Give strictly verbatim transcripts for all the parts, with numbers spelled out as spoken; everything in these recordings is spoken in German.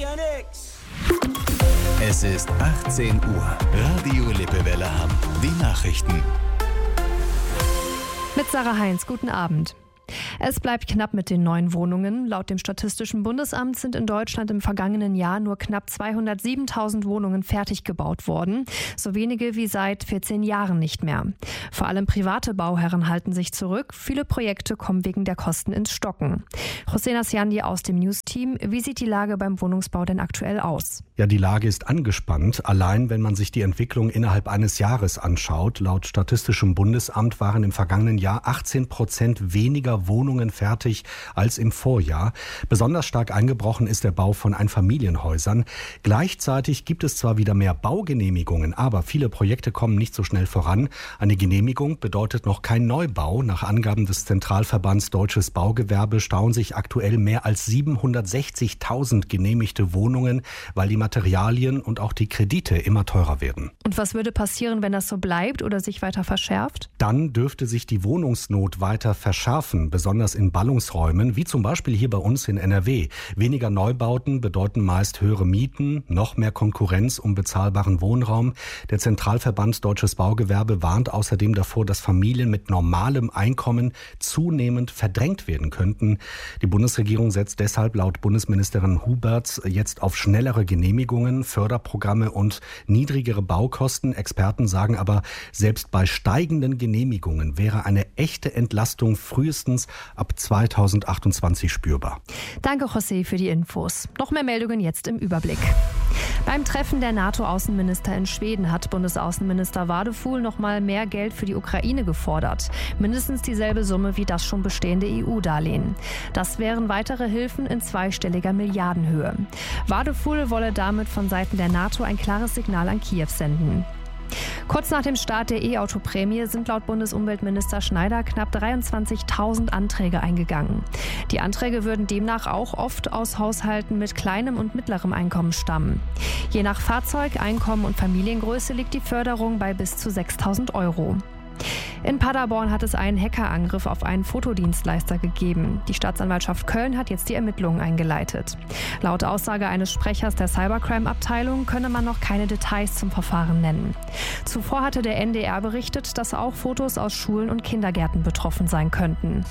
Es ist achtzehn Uhr. Radio Lippewelle Hamm. Die Nachrichten. Mit Sarah Heinz, guten Abend. Es bleibt knapp mit den neuen Wohnungen. Laut dem Statistischen Bundesamt sind in Deutschland im vergangenen Jahr nur knapp zweihundertsiebentausend Wohnungen fertig gebaut worden. So wenige wie seit vierzehn Jahren nicht mehr. Vor allem private Bauherren halten sich zurück. Viele Projekte kommen wegen der Kosten ins Stocken. José Nasciandi aus dem News-Team. Wie sieht die Lage beim Wohnungsbau denn aktuell aus? Ja, die Lage ist angespannt. Allein, wenn man sich die Entwicklung innerhalb eines Jahres anschaut. Laut Statistischem Bundesamt waren im vergangenen Jahr achtzehn Prozent weniger Wohnungen fertig als im Vorjahr. Besonders stark eingebrochen ist der Bau von Einfamilienhäusern. Gleichzeitig gibt es zwar wieder mehr Baugenehmigungen, aber viele Projekte kommen nicht so schnell voran. Eine Genehmigung bedeutet noch kein Neubau. Nach Angaben des Zentralverbands Deutsches Baugewerbe stauen sich aktuell mehr als siebenhundertsechzigtausend genehmigte Wohnungen, weil die Materialien und auch die Kredite immer teurer werden. Und was würde passieren, wenn das so bleibt oder sich weiter verschärft? Dann dürfte sich die Wohnungsnot weiter verschärfen, besonders in Ballungsräumen, wie zum Beispiel hier bei uns in N R W. Weniger Neubauten bedeuten meist höhere Mieten, noch mehr Konkurrenz um bezahlbaren Wohnraum. Der Zentralverband Deutsches Baugewerbe warnt außerdem davor, dass Familien mit normalem Einkommen zunehmend verdrängt werden könnten. Die Bundesregierung setzt deshalb laut Bundesministerin Huberts jetzt auf schnellere Genehmigungen, Förderprogramme und niedrigere Baukosten. Experten sagen aber, selbst bei steigenden Genehmigungen wäre eine echte Entlastung frühestens ab zweitausendachtundzwanzig spürbar. Danke, José, für die Infos. Noch mehr Meldungen jetzt im Überblick. Beim Treffen der NATO-Außenminister in Schweden hat Bundesaußenminister Wadefuhl noch mal mehr Geld für die Ukraine gefordert. Mindestens dieselbe Summe wie das schon bestehende E U-Darlehen. Das wären weitere Hilfen in zweistelliger Milliardenhöhe. Wadefuhl wolle damit von Seiten der NATO ein klares Signal an Kiew senden. Kurz nach dem Start der E-Auto-Prämie sind laut Bundesumweltminister Schneider knapp dreiundzwanzigtausend Anträge eingegangen. Die Anträge würden demnach auch oft aus Haushalten mit kleinem und mittlerem Einkommen stammen. Je nach Fahrzeug, Einkommen und Familiengröße liegt die Förderung bei bis zu sechstausend Euro. In Paderborn hat es einen Hackerangriff auf einen Fotodienstleister gegeben. Die Staatsanwaltschaft Köln hat jetzt die Ermittlungen eingeleitet. Laut Aussage eines Sprechers der Cybercrime-Abteilung könne man noch keine Details zum Verfahren nennen. Zuvor hatte der N D R berichtet, dass auch Fotos aus Schulen und Kindergärten betroffen sein könnten.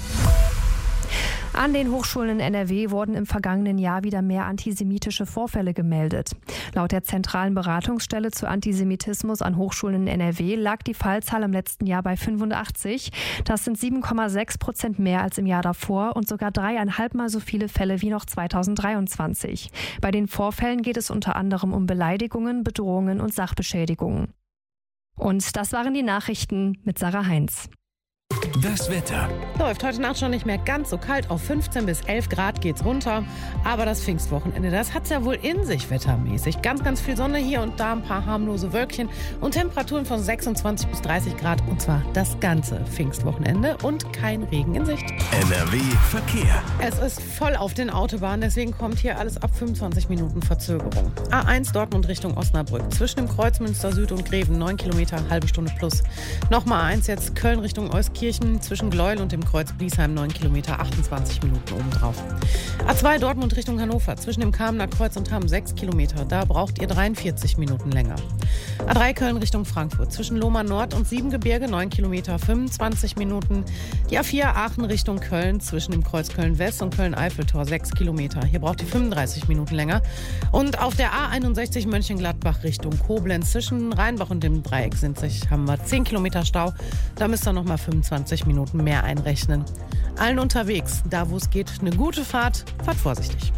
An den Hochschulen in N R W wurden im vergangenen Jahr wieder mehr antisemitische Vorfälle gemeldet. Laut der zentralen Beratungsstelle zu Antisemitismus an Hochschulen in N R W lag die Fallzahl im letzten Jahr bei fünfundachtzig. Das sind sieben Komma sechs Prozent mehr als im Jahr davor und sogar dreieinhalb Mal so viele Fälle wie noch zweitausenddreiundzwanzig. Bei den Vorfällen geht es unter anderem um Beleidigungen, Bedrohungen und Sachbeschädigungen. Und das waren die Nachrichten mit Sarah Heinz. Das Wetter. Läuft heute Nacht schon nicht mehr ganz so kalt. Auf fünfzehn bis elf Grad geht's runter. Aber das Pfingstwochenende, das hat's ja wohl in sich wettermäßig. Ganz, ganz viel Sonne hier und da, ein paar harmlose Wölkchen und Temperaturen von sechsundzwanzig bis dreißig Grad. Und zwar das ganze Pfingstwochenende und kein Regen in Sicht. N R W Verkehr. Es ist voll auf den Autobahnen, deswegen kommt hier alles ab fünfundzwanzig Minuten Verzögerung. A eins Dortmund Richtung Osnabrück. Zwischen dem Kreuz Münster Süd und Greven neun Kilometer, halbe Stunde plus. Nochmal A eins jetzt Köln Richtung Euskirchen. Zwischen Gleuel und dem Kreuz Bliesheim neun Kilometer, achtundzwanzig Minuten obendrauf. A zwei Dortmund Richtung Hannover. Zwischen dem Kamener Kreuz und Hamm sechs Kilometer. Da braucht ihr dreiundvierzig Minuten länger. A drei Köln Richtung Frankfurt. Zwischen Lohmar Nord und Siebengebirge neun Kilometer, fünfundzwanzig Minuten. Die A vier Aachen Richtung Köln. Zwischen dem Kreuz Köln West und Köln-Eiffeltor sechs Kilometer. Hier braucht ihr fünfunddreißig Minuten länger. Und auf der A einundsechzig Mönchengladbach Richtung Koblenz. Zwischen Rheinbach und dem Dreieck sind sich, haben wir zehn Kilometer Stau. Da müsst ihr nochmal fünfundzwanzig Minuten mehr einrechnen. Allen unterwegs, da wo es geht, eine gute Fahrt. Fahrt vorsichtig.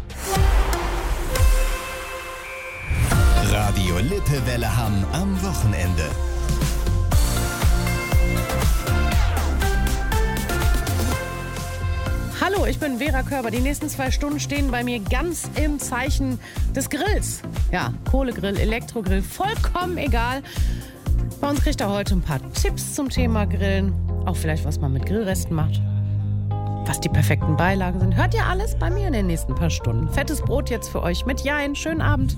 Radio Lippewelle Hamm am Wochenende. Hallo, ich bin Vera Körber. Die nächsten zwei Stunden stehen bei mir ganz im Zeichen des Grills. Ja, Kohlegrill, Elektrogrill, vollkommen egal. Bei uns kriegt er heute ein paar Tipps zum Thema Grillen. Auch vielleicht, was man mit Grillresten macht. Was die perfekten Beilagen sind. Hört ihr alles bei mir in den nächsten paar Stunden. Fettes Brot jetzt für euch mit Jein. Schönen Abend.